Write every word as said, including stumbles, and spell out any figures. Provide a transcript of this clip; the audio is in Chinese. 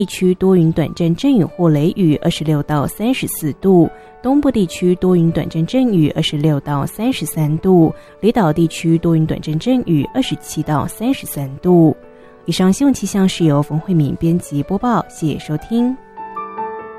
地区多云短暂阵雨或雷雨，二十六到三十四度；东部地区多云短暂阵雨，二十六到三十三度；离岛地区多云短暂阵雨，二十七到三十三度。以上新闻气象是由冯慧敏编辑播报，谢谢收听。